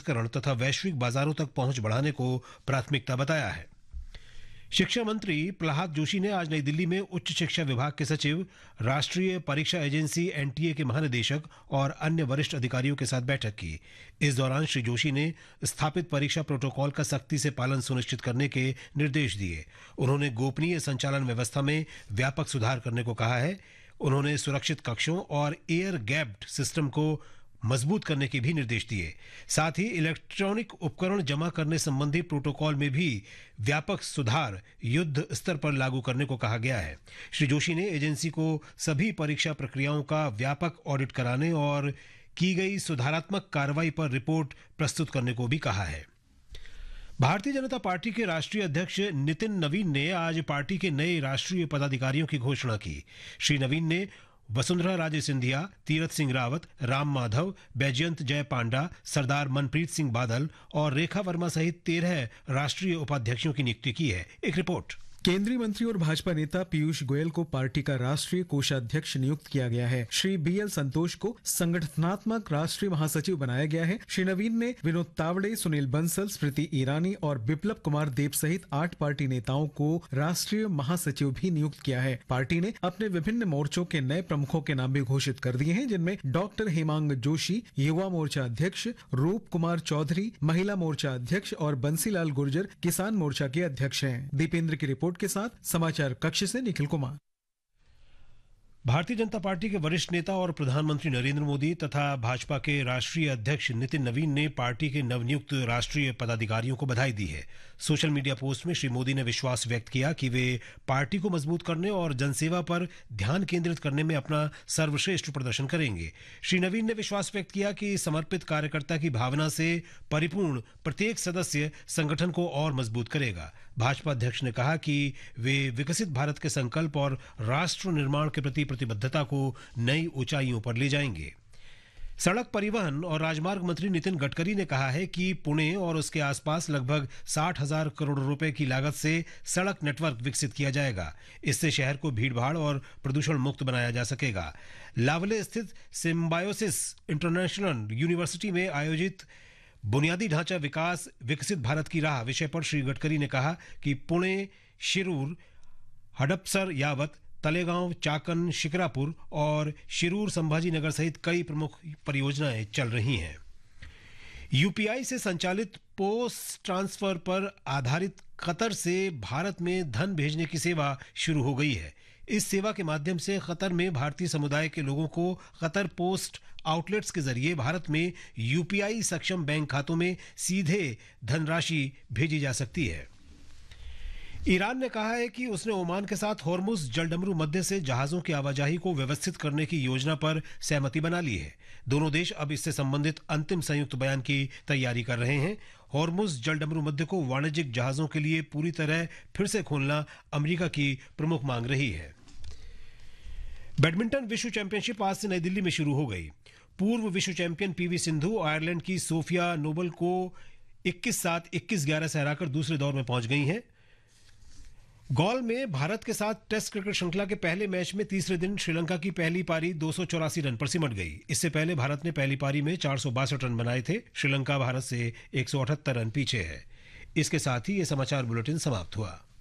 प्रसंस्करण तथा वैश्विक बाजारों तक पहुंच बढ़ाने को प्राथमिकता बताया है। शिक्षा मंत्री प्रहलाद जोशी ने आज नई दिल्ली में उच्च शिक्षा विभाग के सचिव, राष्ट्रीय परीक्षा एजेंसी एनटीए के महानिदेशक और अन्य वरिष्ठ अधिकारियों के साथ बैठक की। इस दौरान श्री जोशी ने स्थापित परीक्षा प्रोटोकॉल का सख्ती से पालन सुनिश्चित करने के निर्देश दिए। उन्होंने गोपनीय संचालन व्यवस्था में व्यापक सुधार करने को कहा है। उन्होंने सुरक्षित कक्षों और एयर गैप्ड सिस्टम को मजबूत करने के भी निर्देश दिए। साथ ही इलेक्ट्रॉनिक उपकरण जमा करने संबंधी प्रोटोकॉल में भी व्यापक सुधार युद्ध स्तर पर लागू करने को कहा गया है। श्री जोशी ने एजेंसी को सभी परीक्षा प्रक्रियाओं का व्यापक ऑडिट कराने और की गई सुधारात्मक कार्रवाई पर रिपोर्ट प्रस्तुत करने को भी कहा है। भारतीय जनता पार्टी के राष्ट्रीय अध्यक्ष नितिन नवीन ने आज पार्टी के नए राष्ट्रीय पदाधिकारियों की घोषणा की। श्री नवीन ने वसुंधरा राजे सिंधिया, तीरथ सिंह रावत, राम माधव, बैजयंत जय पांडा, सरदार मनप्रीत सिंह बादल और रेखा वर्मा सहित 13 राष्ट्रीय उपाध्यक्षों की नियुक्ति की है। एक रिपोर्ट। केंद्रीय मंत्री और भाजपा नेता पीयूष गोयल को पार्टी का राष्ट्रीय कोषाध्यक्ष नियुक्त किया गया है। श्री बीएल संतोष को संगठनात्मक राष्ट्रीय महासचिव बनाया गया है। श्री नवीन ने विनोद तावड़े, सुनील बंसल, स्मृति ईरानी और बिप्लब कुमार देब सहित 8 पार्टी नेताओं को राष्ट्रीय महासचिव भी नियुक्त किया है। पार्टी ने अपने विभिन्न मोर्चों के नए प्रमुखों के नाम भी घोषित कर दिए हैं, जिनमें डॉक्टर हेमांग जोशी युवा मोर्चा अध्यक्ष, रूप कुमार चौधरी महिला मोर्चा अध्यक्ष और बंसीलाल गुर्जर किसान मोर्चा के अध्यक्ष हैं। दीपेंद्र की रिपोर्ट के साथ समाचार कक्ष से निखिल कुमार। भारतीय जनता पार्टी के वरिष्ठ नेता और प्रधानमंत्री नरेंद्र मोदी तथा भाजपा के राष्ट्रीय अध्यक्ष नितिन नवीन ने पार्टी के नवनियुक्त राष्ट्रीय पदाधिकारियों को बधाई दी है। सोशल मीडिया पोस्ट में श्री मोदी ने विश्वास व्यक्त किया कि वे पार्टी को मजबूत करने और जनसेवा पर ध्यान केंद्रित करने में अपना सर्वश्रेष्ठ प्रदर्शन करेंगे। श्री नवीन ने विश्वास व्यक्त किया कि समर्पित कार्यकर्ता की भावना से परिपूर्ण प्रत्येक सदस्य संगठन को और मजबूत करेगा। भाजपा अध्यक्ष ने कहा कि वे विकसित भारत के संकल्प और राष्ट्र निर्माण के प्रति प्रतिबद्धता को नई ऊंचाइयों पर ले जाएंगे। सड़क परिवहन और राजमार्ग मंत्री नितिन गडकरी ने कहा है कि पुणे और उसके आसपास लगभग 60,000 करोड़ रुपए की लागत से सड़क नेटवर्क विकसित किया जाएगा। इससे शहर को भीड़भाड़ और प्रदूषण मुक्त बनाया जा सकेगा। लावले स्थित सिम्बायोसिस इंटरनेशनल यूनिवर्सिटी में आयोजित बुनियादी ढांचा विकास विकसित भारत की राह विषय पर श्री गडकरी ने कहा कि पुणे, शिरूर, हडपसर यावत, तलेगांव, चाकन, शिक्रापुर और शिरूर संभाजी नगर सहित कई प्रमुख परियोजनाएं चल रही हैं। यूपीआई से संचालित पोस्ट ट्रांसफर पर आधारित कतर से भारत में धन भेजने की सेवा शुरू हो गई है। इस सेवा के माध्यम से कतर में भारतीय समुदाय के लोगों को कतर पोस्ट आउटलेट्स के जरिए भारत में यूपीआई सक्षम बैंक खातों में सीधे धनराशि भेजी जा सकती है। ईरान ने कहा है कि उसने ओमान के साथ हॉर्मुज जलडमरू मध्य से जहाजों की आवाजाही को व्यवस्थित करने की योजना पर सहमति बना ली है। दोनों देश अब इससे संबंधित अंतिम संयुक्त बयान की तैयारी कर रहे हैं। हॉर्मुज जलडमरू मध्य को वाणिज्यिक जहाजों के लिए पूरी तरह फिर से खोलना अमेरिका की प्रमुख मांग रही है। बैडमिंटन विश्व चैंपियनशिप आज से नई दिल्ली में शुरू हो गई। पूर्व विश्व चैंपियन पीवी सिंधु आयरलैंड की सोफिया नोबल को 21-7, 21-11 से हराकर दूसरे दौर में पहुंच गई हैं। गॉल में भारत के साथ टेस्ट क्रिकेट श्रृंखला के पहले मैच में तीसरे दिन श्रीलंका की पहली पारी 284 रन पर सिमट गई। इससे पहले भारत ने पहली पारी में 462 रन बनाए थे। श्रीलंका भारत से 178 रन पीछे है। इसके साथ ही ये समाचार बुलेटिन समाप्त हुआ।